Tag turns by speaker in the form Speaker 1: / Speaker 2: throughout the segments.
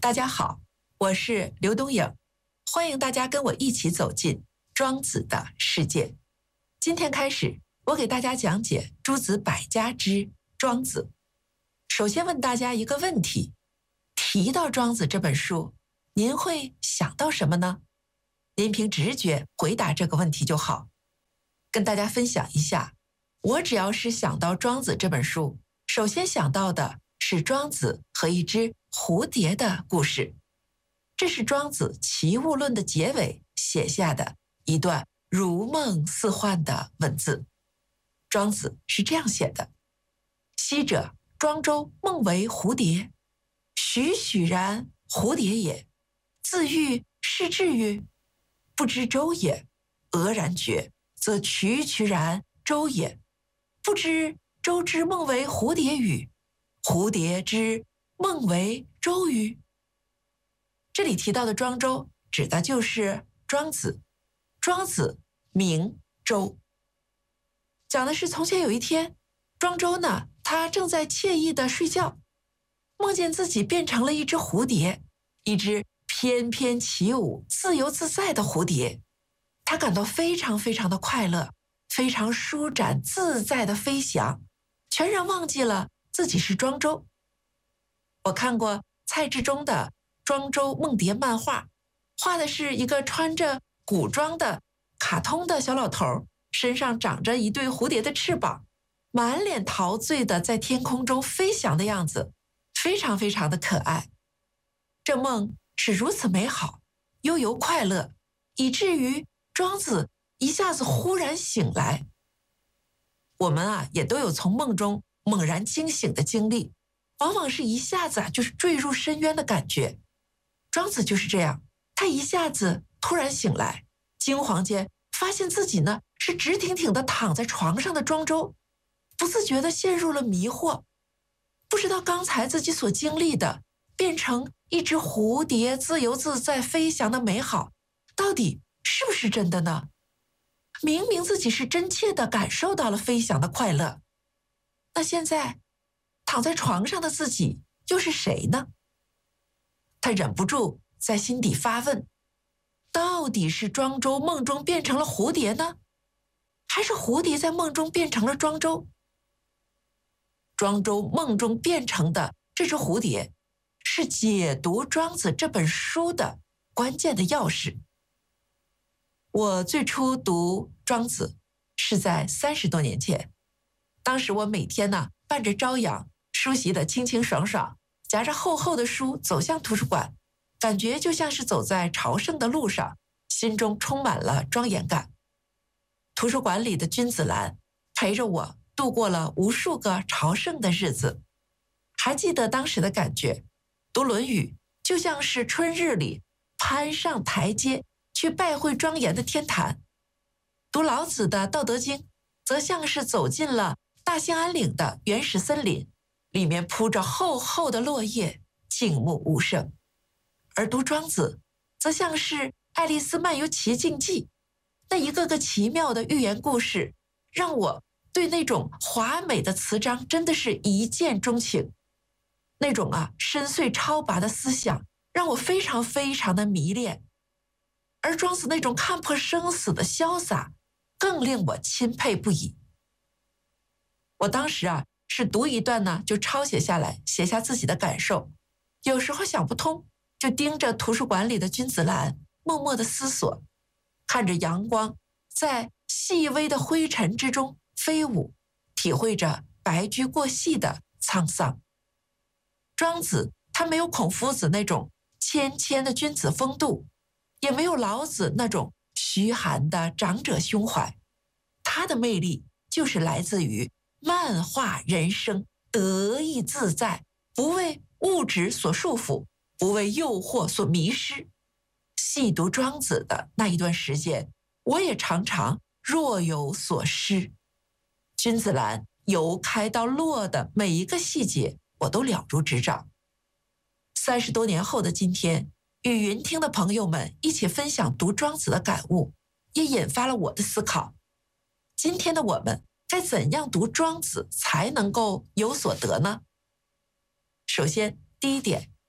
Speaker 1: 大家好，我是刘东颖，欢迎大家跟我一起走进庄子的世界。今天开始，我给大家讲解诸子百家之庄子。首先问大家一个问题，提到庄子这本书，您会想到什么呢？您凭直觉回答这个问题就好。跟大家分享一下，我只要是想到庄子这本书，首先想到的是庄子和一只蝴蝶的故事。这是庄子《齐物论》的结尾写下的一段如梦似幻的文字。庄子是这样写的：昔者庄周梦为蝴蝶，栩栩然蝴蝶也，自喻是至于，不知周也，俄然觉，则曲曲然周也，不知周之梦为蝴蝶与，蝴蝶之梦为周与。这里提到的庄周指的就是庄子，庄子名周。讲的是从前有一天，庄周呢，他正在惬意的睡觉，梦见自己变成了一只蝴蝶，一只翩翩起舞、自由自在的蝴蝶。他感到非常非常的快乐，非常舒展自在的飞翔，全然忘记了自己是庄周。我看过蔡志忠的庄周梦蝶漫画，画的是一个穿着古装的卡通的小老头，身上长着一对蝴蝶的翅膀，满脸陶醉的在天空中飞翔的样子，非常非常的可爱。这梦是如此美好，悠游快乐，以至于庄子一下子忽然醒来。我们也都有从梦中猛然惊醒的经历，往往是一下子就是坠入深渊的感觉。庄子就是这样，他一下子突然醒来，惊惶间发现自己呢是直挺挺的躺在床上的庄周，不自觉地陷入了迷惑，不知道刚才自己所经历的变成一只蝴蝶自由自在飞翔的美好，到底是不是真的呢？明明自己是真切地感受到了飞翔的快乐，那现在躺在床上的自己又是谁呢？他忍不住在心底发问，到底是庄周梦中变成了蝴蝶呢，还是蝴蝶在梦中变成了庄周？庄周梦中变成的这只蝴蝶，是解读庄子这本书的关键的钥匙。我最初读庄子是在30多年前，当时我每天呢伴着朝阳，梳洗得清清爽爽，夹着厚厚的书走向图书馆，感觉就像是走在朝圣的路上，心中充满了庄严感。图书馆里的君子兰陪着我度过了无数个朝圣的日子。还记得当时的感觉，读《论语》就像是春日里攀上台阶去拜会庄严的天坛，读老子的《道德经》则像是走进了大兴安岭的原始森林，里面铺着厚厚的落叶，静穆无声。而读庄子则像是《爱丽丝漫游奇境记》，那一个个奇妙的寓言故事，让我对那种华美的词章真的是一见钟情。那种深邃超拔的思想让我非常非常的迷恋，而庄子那种看破生死的潇洒更令我钦佩不已。我当时是读一段呢就抄写下来，写下自己的感受，有时候想不通，就盯着图书馆里的君子兰默默的思索，看着阳光在细微的灰尘之中飞舞，体会着白驹过隙的沧桑。庄子他没有孔夫子那种谦谦的君子风度，也没有老子那种虚寒的长者胸怀，他的魅力就是来自于漫画人生，得意自在，不为物质所束缚，不为诱惑所迷失。细读庄子的那一段时间，我也常常若有所失。君子兰由开到落的每一个细节，我都了如指掌。30多年后的今天，与云听的朋友们一起分享读庄子的感悟，也引发了我的思考。今天的我们该怎样读庄子才能够有所得呢？首先，第一点，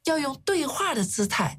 Speaker 1: 要用对话的姿态